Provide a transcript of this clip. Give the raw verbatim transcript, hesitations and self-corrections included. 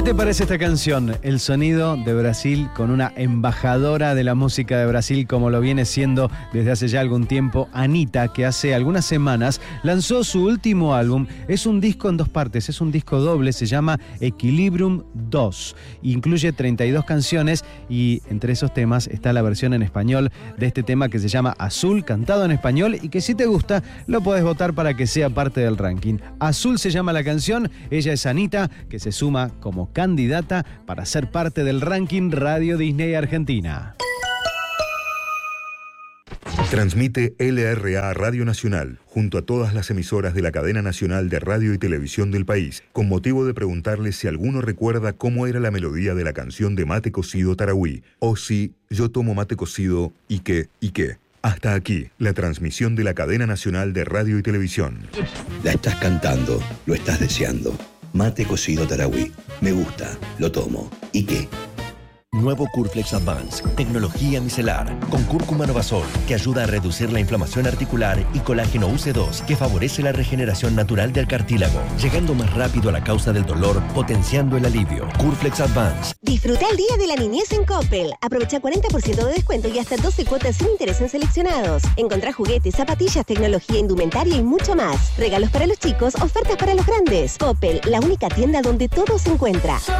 ¿Qué te parece esta canción? El sonido de Brasil con una embajadora de la música de Brasil como lo viene siendo desde hace ya algún tiempo, Anitta, que hace algunas semanas lanzó su último álbum. Es un disco en dos partes, es un disco doble, se llama Equilibrium dos. Incluye treinta y dos canciones y entre esos temas está la versión en español de este tema que se llama Azul, cantado en español y que si te gusta lo podés votar para que sea parte del ranking. Azul se llama la canción, ella es Anitta, que se suma como candidata para ser parte del ranking Radio Disney Argentina. Transmite L R A Radio Nacional, junto a todas las emisoras de la cadena nacional de radio y televisión del país, con motivo de preguntarles si alguno recuerda cómo era la melodía de la canción de Mate Cocido Tarahui, o si yo tomo mate cocido y qué, y qué. Hasta aquí, la transmisión de la cadena nacional de radio y televisión. La estás cantando, lo estás deseando. Mate Cocido Tarahui. Me gusta, lo tomo. ¿Y qué? Nuevo Curflex Advance, tecnología micelar, con cúrcuma Novasol, que ayuda a reducir la inflamación articular, y colágeno U C dos, que favorece la regeneración natural del cartílago, llegando más rápido a la causa del dolor, potenciando el alivio. Curflex Advance. Disfruta el Día de la Niñez en Coppel. Aprovecha cuarenta por ciento de descuento y hasta doce cuotas sin interés en seleccionados. Encontrá juguetes, zapatillas, tecnología, indumentaria y mucho más. Regalos para los chicos, ofertas para los grandes. Coppel, la única tienda donde todo se encuentra.